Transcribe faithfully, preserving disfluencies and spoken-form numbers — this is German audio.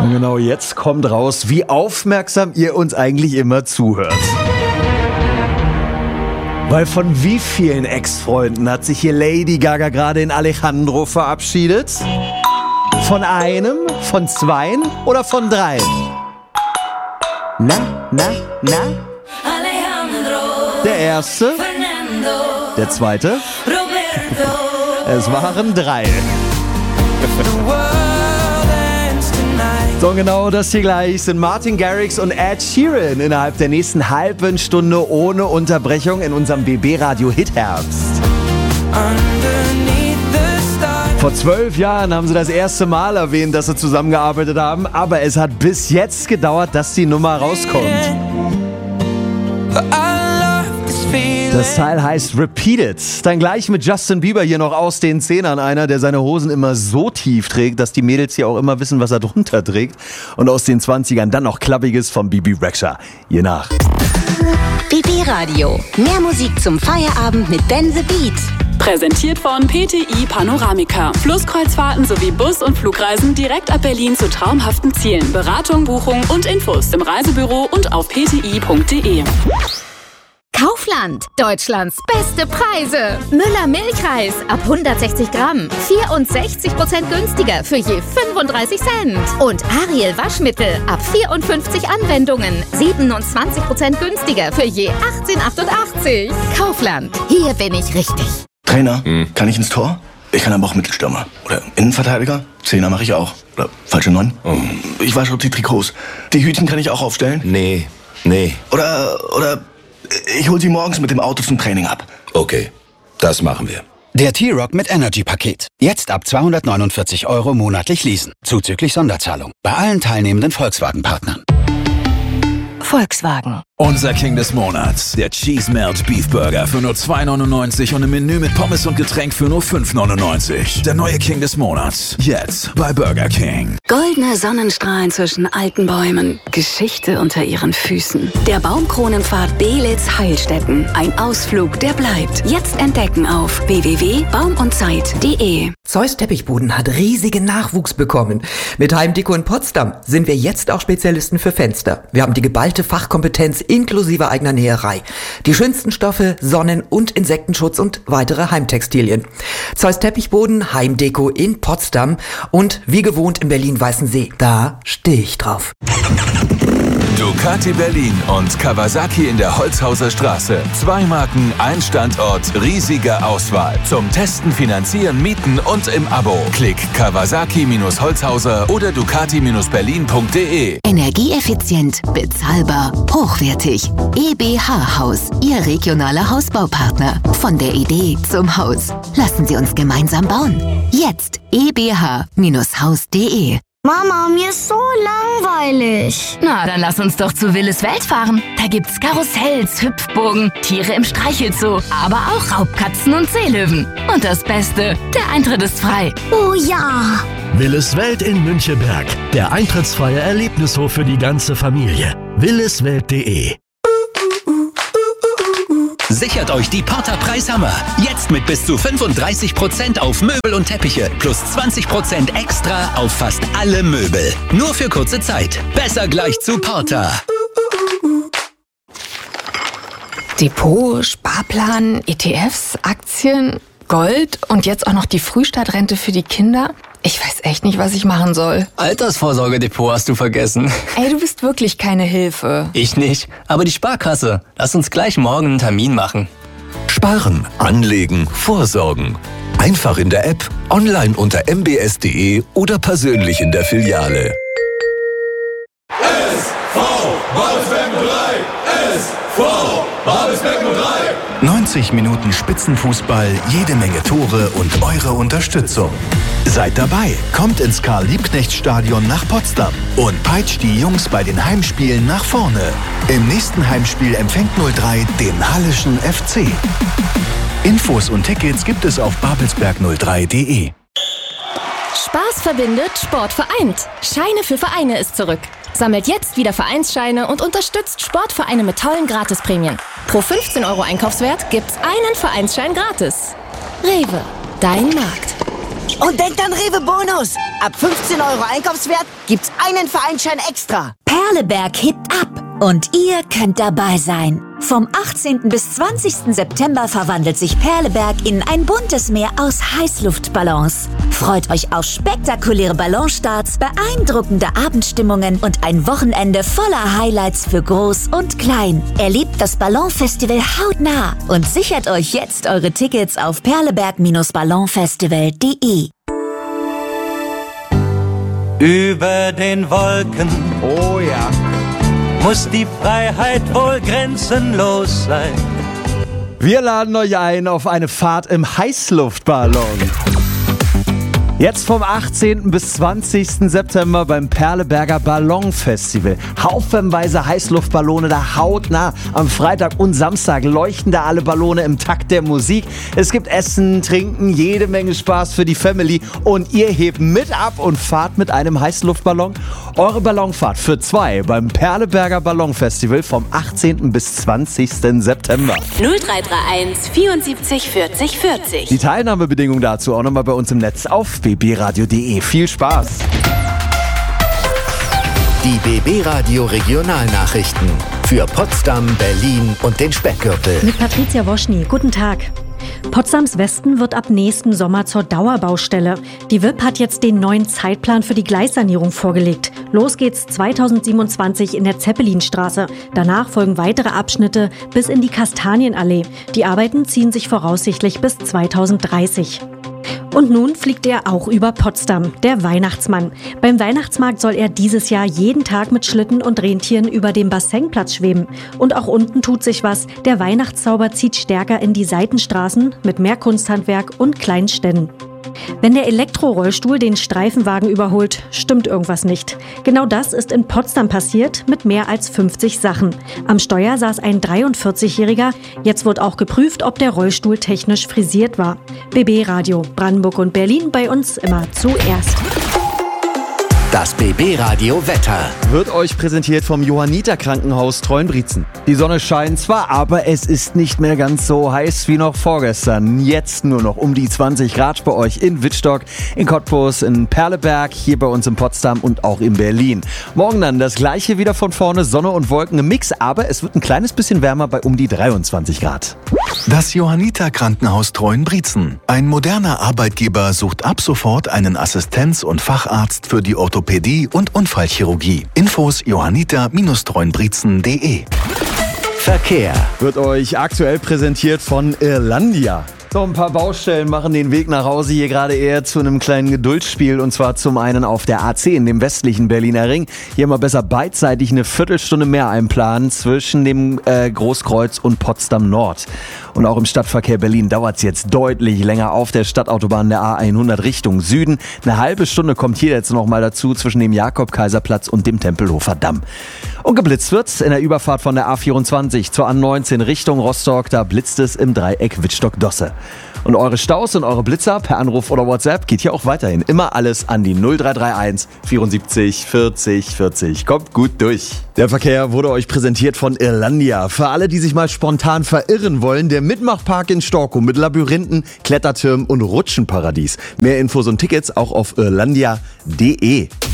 Und genau jetzt kommt raus, wie aufmerksam ihr uns eigentlich immer zuhört. Weil von wie vielen Ex-Freunden hat sich hier Lady Gaga gerade in Alejandro verabschiedet? Von einem, von zweien oder von dreien? Na, na, na? Der erste, der zweite, es waren drei. So, genau das hier gleich sind Martin Garrix und Ed Sheeran innerhalb der nächsten halben Stunde ohne Unterbrechung in unserem B B-Radio Hitherbst. Vor zwölf Jahren haben sie das erste Mal erwähnt, dass sie zusammengearbeitet haben, aber es hat bis jetzt gedauert, dass die Nummer rauskommt. Das Teil heißt Repeated. Dann gleich mit Justin Bieber hier noch aus den Zehnern. Einer, der seine Hosen immer so tief trägt, dass die Mädels hier auch immer wissen, was er drunter trägt. Und aus den zwanzigern dann noch Klappiges von Bibi Rexha. Je nach. B B-Radio. Mehr Musik zum Feierabend mit Ben the Beat. Präsentiert von P T I Panoramica. Flusskreuzfahrten sowie Bus- und Flugreisen direkt ab Berlin zu traumhaften Zielen. Beratung, Buchung und Infos im Reisebüro und auf p t i punkt d e. Kaufland. Deutschlands beste Preise. Müller Milchreis ab hundertsechzig Gramm. vierundsechzig Prozent günstiger für je fünfunddreißig Cent. Und Ariel Waschmittel ab vierundfünfzig Anwendungen. siebenundzwanzig Prozent günstiger für je achtzehn achtundachtzig. Kaufland. Hier bin ich richtig. Trainer, hm. kann ich ins Tor? Ich kann aber auch Mittelstürmer. Oder Innenverteidiger? Zehner mache ich auch. Oder falsche Neun? Oh. Ich wasche die Trikots. Die Hütchen kann ich auch aufstellen? Nee, nee. Oder, oder ich hol sie morgens mit dem Auto zum Training ab. Okay, das machen wir. Der T-Rock mit Energy-Paket. Jetzt ab zweihundertneunundvierzig Euro monatlich leasen. Zuzüglich Sonderzahlung. Bei allen teilnehmenden Volkswagen-Partnern. Volkswagen. Unser King des Monats, der Cheese Melt Beef Burger für nur zwei neunundneunzig und ein Menü mit Pommes und Getränk für nur fünf neunundneunzig. Der neue King des Monats, jetzt bei Burger King. Goldene Sonnenstrahlen zwischen alten Bäumen, Geschichte unter ihren Füßen. Der Baumkronenpfad Belitz Heilstätten, ein Ausflug, der bleibt. Jetzt entdecken auf w w w punkt baum und zeit punkt d e. Zeus Teppichboden hat riesigen Nachwuchs bekommen. Mit Heimdeko in Potsdam sind wir jetzt auch Spezialisten für Fenster. Wir haben die geballte Fachkompetenz inklusive eigener Näherei. Die schönsten Stoffe, Sonnen- und Insektenschutz und weitere Heimtextilien. Zeus Teppichboden, Heimdeko in Potsdam und wie gewohnt in Berlin-Weißensee. Da stehe ich drauf. Ducati Berlin und Kawasaki in der Holzhauser Straße. Zwei Marken, ein Standort, riesige Auswahl. Zum Testen, Finanzieren, Mieten und im Abo. Klick Kawasaki Holzhauser oder Ducati Berlin punkt d e. Energieeffizient, bezahlbar, hochwertig. E B H Haus, Ihr regionaler Hausbaupartner. Von der Idee zum Haus. Lassen Sie uns gemeinsam bauen. Jetzt e b h Haus punkt d e. Mama, mir ist so langweilig. Na, dann lass uns doch zu Willis Welt fahren. Da gibt's Karussells, Hüpfburgen, Tiere im Streichelzoo, aber auch Raubkatzen und Seelöwen. Und das Beste, der Eintritt ist frei. Oh ja! Willis Welt in Müncheberg. Der eintrittsfreie Erlebnishof für die ganze Familie. willis welt punkt d e. Sichert euch die Porter Preishammer. Jetzt mit bis zu fünfunddreißig Prozent auf Möbel und Teppiche plus zwanzig Prozent extra auf fast alle Möbel. Nur für kurze Zeit. Besser gleich zu Porter. Depot, Sparplan, E T Fs, Aktien, Gold und jetzt auch noch die Frühstadtrente für die Kinder. Ich weiß echt nicht, was ich machen soll. Altersvorsorgedepot hast du vergessen. Ey, du bist wirklich keine Hilfe. Ich nicht, aber die Sparkasse. Lass uns gleich morgen einen Termin machen. Sparen, anlegen, vorsorgen. Einfach in der App, online unter m b s punkt d e oder persönlich in der Filiale. S V Babelsberg null drei! S V Babelsberg null drei! neunzig Minuten Spitzenfußball, jede Menge Tore und eure Unterstützung. Seid dabei, kommt ins Karl-Liebknecht-Stadion nach Potsdam und peitscht die Jungs bei den Heimspielen nach vorne. Im nächsten Heimspiel empfängt null drei den Hallischen F C. Infos und Tickets gibt es auf babelsberg null drei punkt d e. Spaß verbindet, Sport vereint. Scheine für Vereine ist zurück. Sammelt jetzt wieder Vereinsscheine und unterstützt Sportvereine mit tollen Gratisprämien. Pro fünfzehn Euro Einkaufswert gibt's einen Vereinsschein gratis. Rewe, dein Markt. Und denkt an Rewe Bonus. Ab fünfzehn Euro Einkaufswert gibt's einen Vereinsschein extra. Perleberg hebt ab und ihr könnt dabei sein. Vom achtzehnten bis zwanzigsten September verwandelt sich Perleberg in ein buntes Meer aus Heißluftballons. Freut euch auf spektakuläre Ballonstarts, beeindruckende Abendstimmungen und ein Wochenende voller Highlights für Groß und Klein. Erlebt das Ballonfestival hautnah und sichert euch jetzt eure Tickets auf perleberg ballonfestival punkt de. Über den Wolken, oh ja, muss die Freiheit wohl grenzenlos sein. Wir laden euch ein auf eine Fahrt im Heißluftballon. Jetzt vom achtzehnten bis zwanzigsten September beim Perleberger Ballonfestival. Haufenweise Heißluftballone da hautnah. Am Freitag und Samstag leuchten da alle Ballone im Takt der Musik. Es gibt Essen, Trinken, jede Menge Spaß für die Family. Und ihr hebt mit ab und fahrt mit einem Heißluftballon. Eure Ballonfahrt für zwei beim Perleberger Ballonfestival vom achtzehnten bis zwanzigsten September. null drei drei eins vierundsiebzig vierzig vierzig. Die Teilnahmebedingungen dazu auch nochmal bei uns im Netz auf b b radio punkt de. Viel Spaß! Die B B Radio Regionalnachrichten für Potsdam, Berlin und den Speckgürtel. Mit Patricia Woschny. Guten Tag. Potsdams Westen wird ab nächsten Sommer zur Dauerbaustelle. Die W I P hat jetzt den neuen Zeitplan für die Gleissanierung vorgelegt. Los geht's zweitausendsiebenundzwanzig in der Zeppelinstraße. Danach folgen weitere Abschnitte bis in die Kastanienallee. Die Arbeiten ziehen sich voraussichtlich bis zweitausenddreißig. Und nun fliegt er auch über Potsdam, der Weihnachtsmann. Beim Weihnachtsmarkt soll er dieses Jahr jeden Tag mit Schlitten und Rentieren über dem Bassenplatz schweben. Und auch unten tut sich was. Der Weihnachtszauber zieht stärker in die Seitenstraßen mit mehr Kunsthandwerk und kleinen Ständen. Wenn der Elektrorollstuhl den Streifenwagen überholt, stimmt irgendwas nicht. Genau das ist in Potsdam passiert mit mehr als fünfzig Sachen. Am Steuer saß ein dreiundvierzigjähriger. Jetzt wird auch geprüft, ob der Rollstuhl technisch frisiert war. B B Radio Brandenburg und Berlin, bei uns immer zuerst. Das B B Radio Wetter wird euch präsentiert vom Johanniter Krankenhaus Treuenbrietzen. Die Sonne scheint zwar, aber es ist nicht mehr ganz so heiß wie noch vorgestern. Jetzt nur noch um die zwanzig Grad bei euch in Wittstock, in Cottbus, in Perleberg, hier bei uns in Potsdam und auch in Berlin. Morgen dann das gleiche wieder von vorne, Sonne und Wolken im Mix, aber es wird ein kleines bisschen wärmer bei um die dreiundzwanzig Grad. Das Johanniter Krankenhaus Treuenbrietzen. Ein moderner Arbeitgeber sucht ab sofort einen Assistenz- und Facharzt für die Orthopädie und Unfallchirurgie. Infos johanniter Treuenbrietzen punkt de. Verkehr wird euch aktuell präsentiert von Irlandia. So, ein paar Baustellen machen den Weg nach Hause hier gerade eher zu einem kleinen Geduldsspiel, und zwar zum einen auf der A zehn, dem westlichen Berliner Ring. Hier mal besser beidseitig eine Viertelstunde mehr einplanen zwischen dem äh, Großkreuz und Potsdam Nord. Und auch im Stadtverkehr Berlin dauert es jetzt deutlich länger auf der Stadtautobahn der A hundert Richtung Süden. Eine halbe Stunde kommt hier jetzt noch mal dazu zwischen dem Jakob-Kaiser-Platz und dem Tempelhofer Damm. Und geblitzt wird's in der Überfahrt von der A vierundzwanzig zur A neunzehn Richtung Rostock. Da blitzt es im Dreieck Wittstock-Dosse. Und eure Staus und eure Blitzer per Anruf oder WhatsApp geht hier auch weiterhin. Immer alles an die null drei drei eins vierundsiebzig vierzig vierzig. Kommt gut durch. Der Verkehr wurde euch präsentiert von Irlandia. Für alle, die sich mal spontan verirren wollen, der Mitmachpark in Storkow mit Labyrinthen, Klettertürmen und Rutschenparadies. Mehr Infos und Tickets auch auf irlandia punkt de.